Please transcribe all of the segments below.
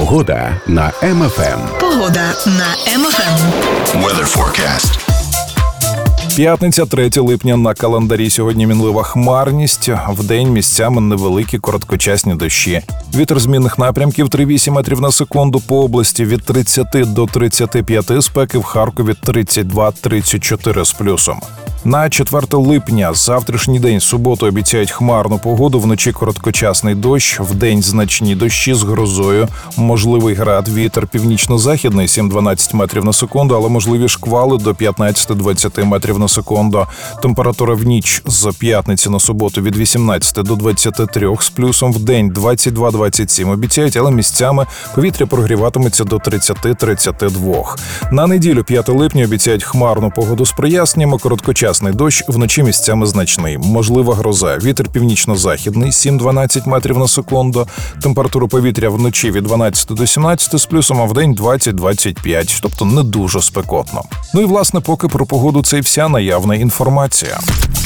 Погода на МФМ. Погода на МФМ. Weather forecast. П'ятниця, 3 липня на календарі. Сьогодні мінлива хмарність. Вдень місцями невеликі короткочасні дощі. Вітер змінних напрямків 3,8 метрів на секунду по області. Від 30 до 35 спеки в Харкові 32-34 з плюсом. На 4 липня, завтрашній день, суботу, обіцяють хмарну погоду, вночі короткочасний дощ, вдень значні дощі з грозою, можливий град, вітер північно-західний 7-12 метрів на секунду, але можливі шквали до 15-20 метрів на секунду. Температура в ніч з п'ятниці на суботу від 18 до 23 з плюсом, вдень 22-27 обіцяють, але місцями повітря прогріватиметься до 30-32. На неділю, 5 липня, обіцяють хмарну погоду з проясненнями, короткочасний дощ, вночі місцями значний. Можлива гроза. Вітер північно-західний 7-12 метрів на секунду. Температура повітря вночі від 12 до 17 з плюсом, а вдень 20-25. Тобто не дуже спекотно. Ну і, власне, поки про погоду це і вся наявна інформація.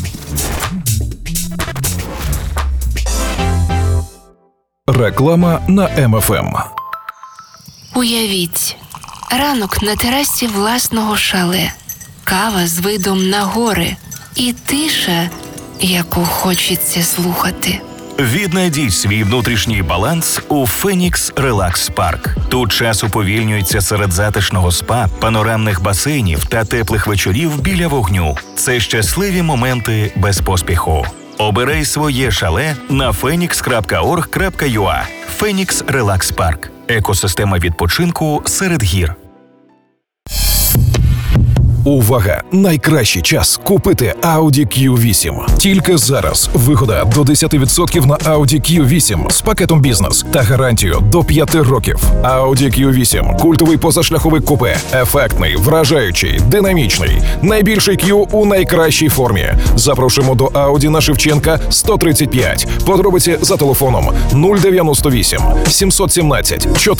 Реклама на МФМ. Уявіть, ранок на терасі власного шале. Кава з видом на гори і тиша, яку хочеться слухати. Віднайдіть свій внутрішній баланс у Фенікс Релакс Парк. Тут час уповільнюється серед затишного спа, панорамних басейнів та теплих вечорів біля вогню. Це щасливі моменти без поспіху. Обирай своє шале на phoenix.org.ua. Фенікс Релакс Парк. Екосистема відпочинку серед гір. Увага! Найкращий час купити Audi Q8. Тільки зараз вигода до 10% на Audi Q8 з пакетом бізнес та гарантію до 5 років. Audi Q8 – культовий позашляховик купе. Ефектний, вражаючий, динамічний. Найбільший Q у найкращій формі. Запрошуємо до Audi на Шевченка 135. Подробиці за телефоном 098 717